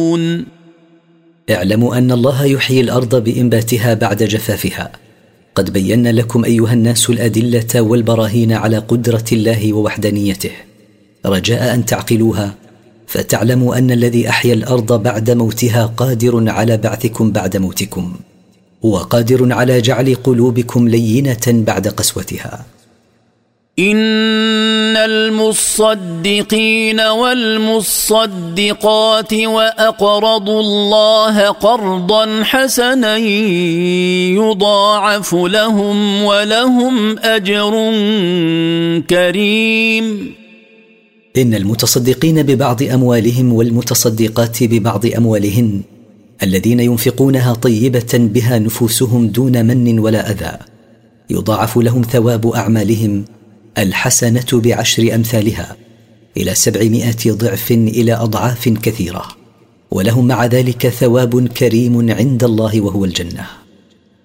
اعلموا أن الله يحيي الأرض بإنباتها بعد جفافها. قد بينا لكم أيها الناس الأدلة والبراهين على قدرة الله ووحدانيته، رجاء أن تعقلوها فتعلموا أن الذي أحيا الأرض بعد موتها قادر على بعثكم بعد موتكم، وقادر على جعل قلوبكم لينة بعد قسوتها. إن المصدقين والمصدقات وأقرضوا الله قرضا حسنا يضاعف لهم ولهم أجر كريم. إن المتصدقين ببعض أموالهم والمتصدقات ببعض أموالهن الذين ينفقونها طيبة بها نفوسهم دون من ولا أذى يضاعف لهم ثواب أعمالهم الحسنة ب10 أمثالها إلى 700 ضعف إلى أضعاف كثيرة، ولهم مع ذلك ثواب كريم عند الله وهو الجنة.